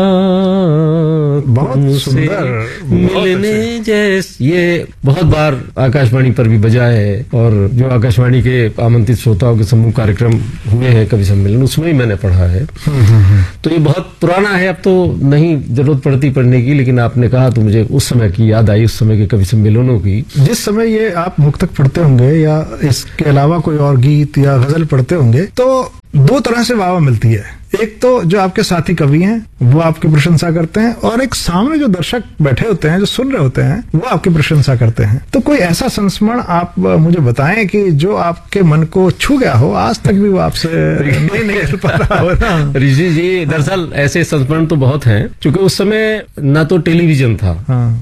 बहुत सुंदर, मिलने जैसे, ये बहुत बार आकाशवाणी पर भी बजा है और जो आकाशवाणी के आमंत्रित श्रोताओं के समूह कार्यक्रम हुए हैं कवि सम्मेलन, उसमें ही मैंने पढ़ा है। तो ये बहुत पुराना है, अब तो नहीं जरूरत पड़ती पढ़ने की, लेकिन आपने कहा तो मुझे उस समय की याद आई, उस समय के कवि सम्मेलनों की। जिस समय ये आप मुक्तक पढ़ते होंगे या इसके अलावा कोई और गीत या गजल पढ़ते होंगे तो दो तरह से वाह मिलती है। एक तो जो आपके साथी कवि हैं वो आपकी प्रशंसा करते हैं, और एक सामने जो दर्शक बैठे होते हैं जो सुन रहे होते हैं वो आपकी प्रशंसा करते हैं। तो कोई ऐसा संस्मरण आप मुझे बताएं कि जो आपके मन को छू गया हो, आज तक भी वो आपसे नहीं निकल पा रहा हो ना? ऋषि जी, दरअसल ऐसे संस्मरण तो बहुत हैं, क्योंकि उस समय ना तो टेलीविजन था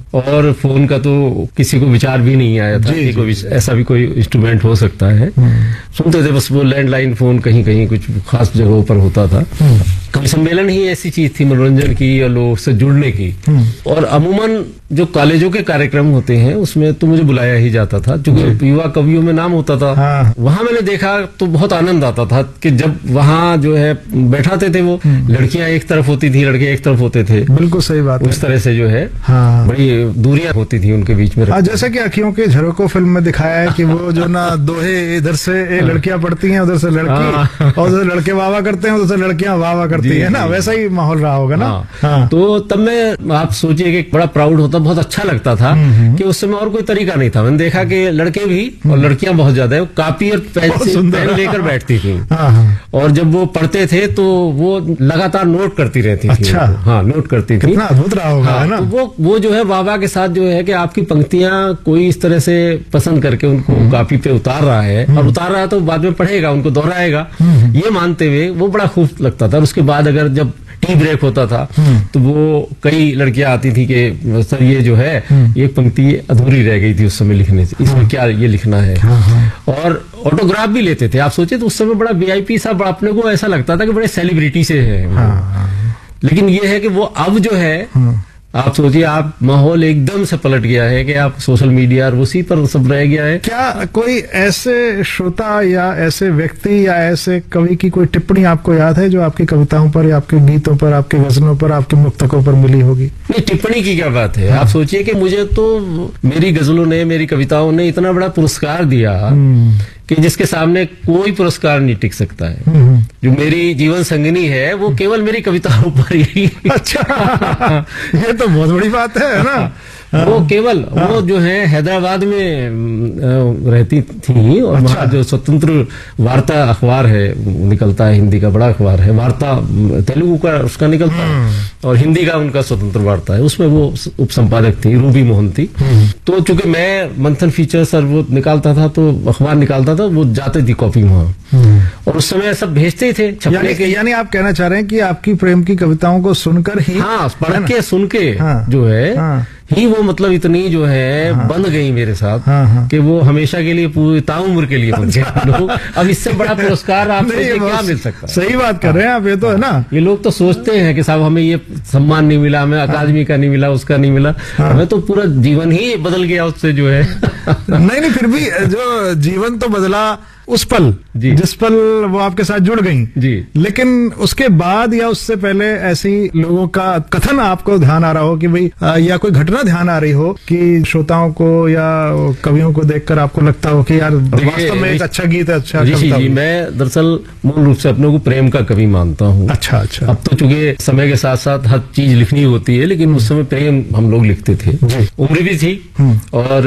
और फोन का तो किसी को विचार भी नहीं आया था कि कोई ऐसा भी कोई इंस्ट्रूमेंट हो सकता है। सुनते थे बस वो लैंडलाइन फोन, कहीं कहीं कुछ खास जगहों पर होता था। कवि सम्मेलन ही ऐसी चीज थी मनोरंजन की या लोग से जुड़ने की। और अमूमन जो कॉलेजों के कार्यक्रम होते हैं उसमें तो मुझे बुलाया ही जाता था, क्योंकि युवा कवियों में नाम होता था। वहां मैंने देखा तो बहुत आनंद आता था कि जब वहां जो है बैठाते थे वो लड़कियां एक तरफ होती थी, लड़के एक तरफ होते थे। बिल्कुल सही बात, उस तरह से जो है बड़ी दूरियां होती थी उनके बीच में। जैसे कि अखियों के झरोकों फिल्म में दिखाया है कि वो जो ना दोहे, इधर से लड़कियां पढ़ती हैं, उधर से लड़की, और उधर लड़के वाह करते हैं, उधर से लड़कियां वाह करती है ना, वैसा ही माहौल रहा होगा ना। तो तब मैं, आप सोचिए कि बड़ा प्राउड होता, बहुत अच्छा लगता था कि उस समय और कोई तरीका नहीं था। मैंने देखा कि लड़के भी और लड़कियां बहुत ज्यादा है, कापी और पेन लेकर बैठती थी, और जब वो पढ़ते थे तो वो लगातार नोट करती रहती थी। अच्छा, हाँ, नोट करती थी। कितना अद्भुत रहा होगा, है ना? तो वो जो है वाह के साथ जो है कि आपकी पंक्तियां कोई इस तरह से पसंद करके उनको कापी पे उतार रहा है, और उतार रहा है तो बाद में पढ़ेगा, उनको दोहराएगा, ये मानते हुए वो बड़ा खूब लगता था। और उसके बाद अगर जब टी ब्रेक होता था तो वो कई लड़कियां आती थी कि सर ये जो है ये पंक्ति अधूरी रह गई थी उस समय लिखने से, इसमें क्या ये लिखना है। और ऑटोग्राफ भी लेते थे। आप सोचे तो उस समय बड़ा वीआईपी सा, बड़ा अपने को ऐसा लगता था कि बड़े सेलिब्रिटी से है। लेकिन ये है कि वो अब जो है, आप सोचिए, आप माहौल एकदम से पलट गया है कि आप सोशल मीडिया और उसी पर सब रह गया है। क्या कोई ऐसे श्रोता या ऐसे व्यक्ति या ऐसे कवि की कोई टिप्पणी आपको याद है जो आपकी कविताओं पर या आपके गीतों पर, आपके गजलों पर, आपके मुक्तकों पर मिली होगी? नहीं, टिप्पणी की क्या बात है। आप सोचिए कि मुझे तो मेरी गजलों ने, मेरी कविताओं ने इतना बड़ा पुरस्कार दिया कि जिसके सामने कोई पुरस्कार नहीं टिक सकता है। जो मेरी जीवन संगिनी है वो केवल मेरी कविताओं पर ही। अच्छा, ये तो बहुत बड़ी बात है ना। वो केवल वो जो है हैदराबाद में रहती थी, और वहाँ जो स्वतंत्र वार्ता अखबार है निकलता है, हिंदी का बड़ा अखबार है, वार्ता तेलुगु का उसका निकलता है और हिंदी का उनका स्वतंत्र वार्ता है, उसमें वो उप संपादक थी, रूबी मोहन थी। तो चूंकि मैं मंथन फीचर्स और वो निकालता था, तो अखबार निकालता था, वो जाते थी कॉपी वहाँ, और उस समय सब भेजते ही थे छपने के। यानी आप कहना चाह रहे हैं कि आपकी प्रेम की कविताओं को सुनकर ही, पढ़ के सुन के जो है ही वो मतलब इतनी जो है बंध गई मेरे साथ कि वो हमेशा के लिए, पूरी ताउम्र के लिए बन गए। अब इससे बड़ा पुरस्कार आप क्या मिल सकता है? सही बात कर रहे हैं आप, ये तो है ना। ये लोग तो सोचते हैं कि साहब हमें ये सम्मान नहीं मिला, हमें अकादमी का नहीं मिला, उसका नहीं मिला। हमें तो पूरा जीवन ही बदल गया उससे जो है। नहीं, फिर भी जो जीवन तो बदला उस पल, जिस पल वो आपके साथ जुड़ गई जी। लेकिन उसके बाद या उससे पहले ऐसी लोगों का कथन आपको ध्यान आ रहा हो कि भाई, या कोई घटना ध्यान आ रही हो कि श्रोताओं को या कवियों को देखकर आपको लगता हो कि यार वास्तव में एक अच्छा गीत है, अच्छा कविता जी। मैं दरअसल मूल रूप से अपने को प्रेम का कवि मानता हूँ। अच्छा। अब तो चूंकि समय के साथ साथ हर चीज लिखनी होती है, लेकिन उस समय प्रेम हम लोग लिखते थे, उम्र भी थी और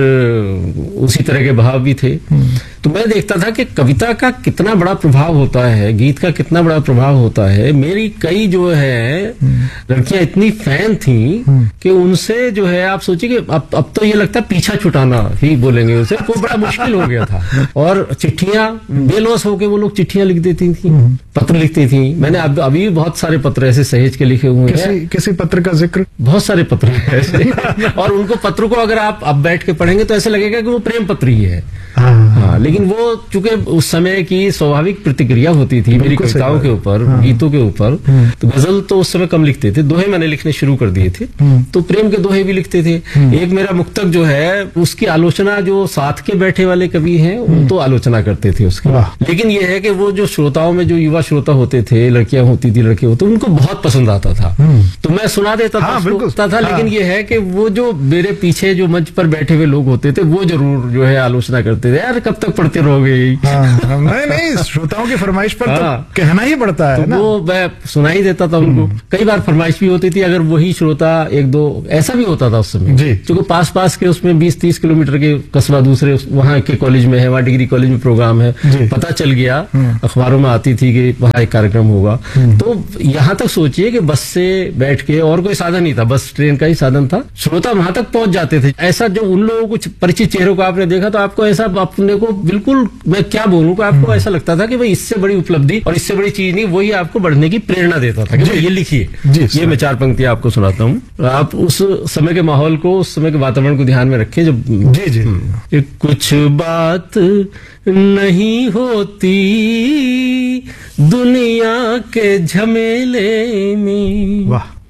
उसी तरह के भाव भी थे। तो मैं देखता था कि कविता का कितना बड़ा प्रभाव होता है, गीत का कितना बड़ा प्रभाव होता है। मेरी कई जो है लड़कियां इतनी फैन थी कि उनसे जो है, आप सोचिए कि अब तो ये लगता है पीछा छुटाना ही बोलेंगे उसे, वो बड़ा मुश्किल हो गया था। और चिट्ठियां बेलौस होके वो लोग चिट्ठियां लिख देती थी, पत्र लिखती थी। मैंने अभी बहुत सारे पत्र ऐसे सहेज के लिखे हुए हैं। किसी पत्र का जिक्र? बहुत सारे पत्र हैं ऐसे। और उनको पत्रों को अगर आप अब बैठ के पढ़ेंगे तो ऐसे लगेगा कि वो प्रेम पत्र ही है। हाँ, लेकिन वो चूंकि उस समय की स्वाभाविक प्रतिक्रिया होती थी मेरी कविताओं के ऊपर, गीतों के ऊपर, तो गजल तो उस समय कम लिखते थे। थे, दोहे मैंने लिखने शुरू कर दिए थे, तो प्रेम के दोहे भी लिखते थे। एक मेरा मुक्तक जो है उसकी आलोचना जो साथ के बैठे वाले कवि हैं वो तो आलोचना करते थे उसकी, लेकिन ये है कि वो जो श्रोताओं में जो युवा श्रोता होते थे, लड़कियां होती थी, लड़के होते, उनको बहुत पसंद आता था, तो मैं सुना देता था। लेकिन ये है कि वो जो मेरे पीछे जो मंच पर बैठे हुए लोग होते थे वो जरूर जो है आलोचना करते थे, यार कब तक पढ़ते रहोगे। नहीं, श्रोताओं की फरमाइश पर तो कहना ही पड़ता है ना। वो मैं सुना ही देता था उनको। कई बार फरमाइश भी होती थी, अगर वही श्रोता एक दो, ऐसा भी होता था उस समय, क्योंकि पास के उसमें 20-30 किलोमीटर के कस्बा दूसरे वहाँ के कॉलेज में है, वहाँ डिग्री कॉलेज में प्रोग्राम है, पता चल गया, अखबारों में आती थी कि वहाँ एक कार्यक्रम होगा। तो यहाँ तक सोचिए कि बस से बैठ के, और कोई साधन नहीं था, बस ट्रेन का ही साधन था, श्रोता वहां तक पहुंच जाते थे। ऐसा जो उन लोगों को परिचित चेहरों को आपने देखा तो आपको ऐसा अपने को बिल्कुल, मैं क्या बोलूं, कि आपको ऐसा लगता था कि भाई इससे बड़ी उपलब्धि और इससे बड़ी चीज नहीं, वही आपको बढ़ने की प्रेरणा देता था कि ये लिखिए। ये मैं 4 पंक्तियां आपको सुनाता हूँ, आप उस समय के माहौल को, उस समय के वातावरण को ध्यान में रखें। जब कुछ बात नहीं होती दुनिया के झमेले में, वाह,